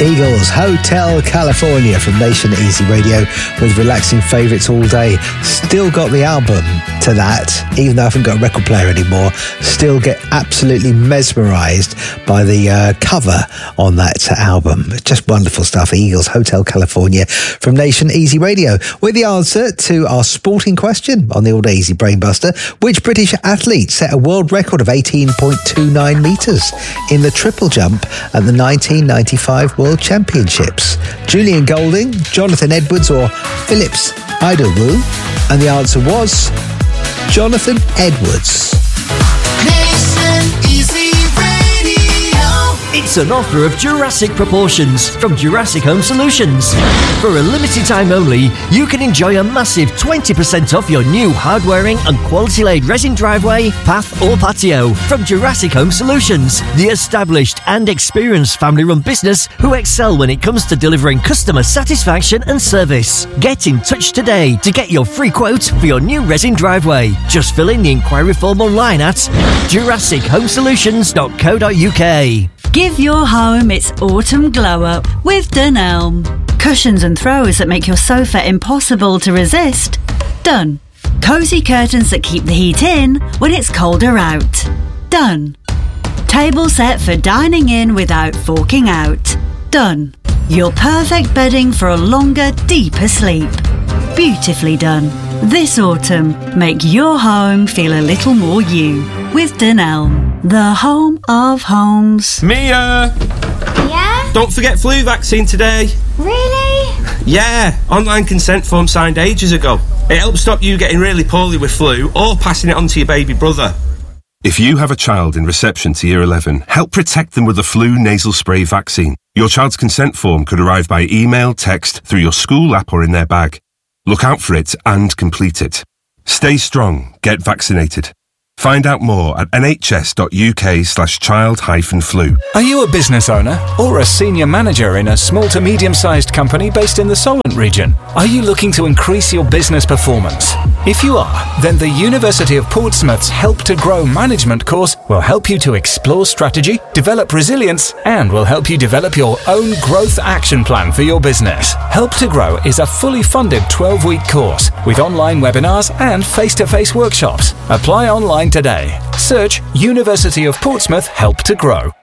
Eagles, Hotel California from Nation Easy Radio with relaxing favourites all day. Still got the album to that, even though I haven't got a record player anymore. Still get absolutely mesmerised by the cover on that album. Just wonderful stuff. Eagles, Hotel California from Nation Easy Radio. With the answer to our sporting question on the All Day Easy Brainbuster, which British athlete set a world record of 18.29 metres in the triple jump at the 1995 World Championships? Julian Golding, Jonathan Edwards or Phillips Idowu? And the answer was Jonathan Edwards. Nation Easy Radio. It's an offer of Jurassic proportions from Jurassic Home Solutions. For a limited time only, you can enjoy a massive 20% off your new hard-wearing and quality-laid resin driveway, path or patio from Jurassic Home Solutions, the established and experienced family-run business who excel when it comes to delivering customer satisfaction and service. Get in touch today to get your free quote for your new resin driveway. Just fill in the inquiry form online at jurassichomesolutions.co.uk. Give your home its autumn glow-up with Dunelm. Cushions and throws that make your sofa impossible to resist? Done. Cosy curtains that keep the heat in when it's colder out? Done. Table set for dining in without forking out? Done. Your perfect bedding for a longer, deeper sleep? Beautifully done. This autumn, make your home feel a little more you with Dunelm, the home of homes. Mia! Yeah? Don't forget flu vaccine today. Really? Yeah, online consent form signed ages ago. It helps stop you getting really poorly with flu or passing it on to your baby brother. If you have a child in reception to Year 11, help protect them with the flu nasal spray vaccine. Your child's consent form could arrive by email, text, through your school app or in their bag. Look out for it and complete it. Stay strong. Get vaccinated. Find out more at nhs.uk/child-flu. Are you a business owner or a senior manager in a small to medium-sized company based in the Solent region? Are you looking to increase your business performance? If you are, then the University of Portsmouth's Help to Grow management course will help you to explore strategy, develop resilience, and will help you develop your own growth action plan for your business. Help to Grow is a fully funded 12-week course with online webinars and face-to-face workshops. Apply online today. Search University of Portsmouth Help to Grow.